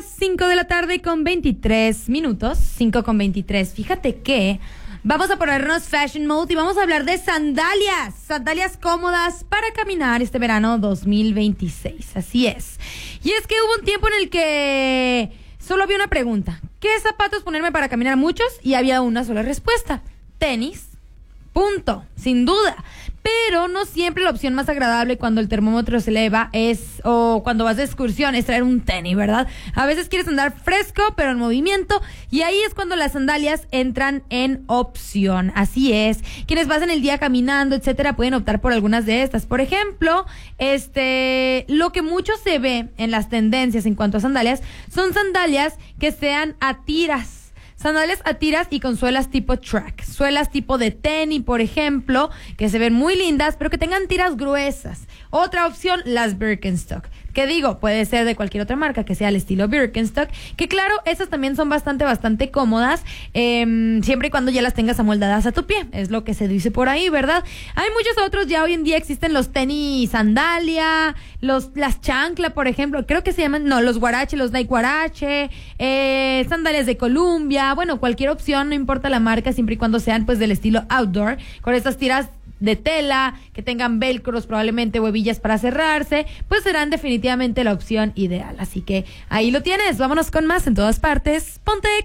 5 de la tarde con 23 minutos, 5:23. Fíjate que vamos a ponernos fashion mode y vamos a hablar de sandalias cómodas para caminar este verano 2026. Así es. Y es que hubo un tiempo en el que solo había una pregunta: ¿qué zapatos ponerme para caminar? Muchos, y había una sola respuesta: tenis. Punto, sin duda. Pero no siempre la opción más agradable cuando el termómetro se eleva o cuando vas de excursión, es traer un tenis, ¿verdad? A veces quieres andar fresco, pero en movimiento, y ahí es cuando las sandalias entran en opción. Así es. Quienes pasan el día caminando, etcétera, pueden optar por algunas de estas. Por ejemplo, lo que mucho se ve en las tendencias en cuanto a sandalias son sandalias que sean a tiras. Sandalias a tiras y con suelas tipo track. Suelas tipo de tenis, por ejemplo, que se ven muy lindas, pero que tengan tiras gruesas. Otra opción, las Birkenstock. Que digo, puede ser de cualquier otra marca que sea el estilo Birkenstock. Que claro, esas también son bastante cómodas, siempre y cuando ya las tengas amoldadas a tu pie. Es lo que se dice por ahí, ¿verdad? Hay muchos otros, ya hoy en día existen los tenis sandalia, las chancla, por ejemplo. Creo que se llaman, los guarache, los Nike guarache, sandalias de Columbia. Bueno, cualquier opción, no importa la marca, siempre y cuando sean pues del estilo outdoor, con estas tiras de tela, que tengan velcros, probablemente huevillas para cerrarse, pues serán definitivamente la opción ideal. Así que ahí lo tienes. Vámonos con más en todas partes. Ponte